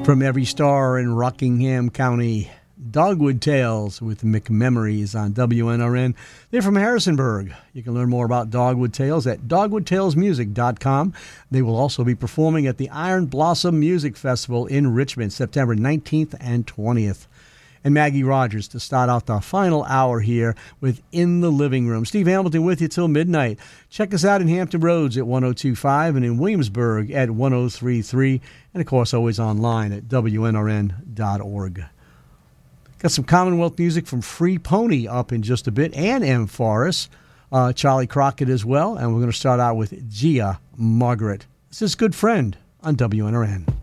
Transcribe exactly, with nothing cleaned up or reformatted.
From every star in Rockingham County, Dogwood Tales with McMemories on W N R N. They're from Harrisonburg. You can learn more about Dogwood Tales at dogwood tales music dot com. They will also be performing at the Iron Blossom Music Festival in Richmond, September nineteenth and twentieth. And Maggie Rogers to start out the final hour here with In the Living Room. Steve Hamilton with you till midnight. Check us out in Hampton Roads at one oh two point five and in Williamsburg at one oh three point three. And, of course, always online at W N R N dot org. Got some Commonwealth music from Free Pony up in just a bit, and M. Forrest, uh, Charlie Crockett as well. And we're going to start out with Gia Margaret. This is Good Friend on W N R N.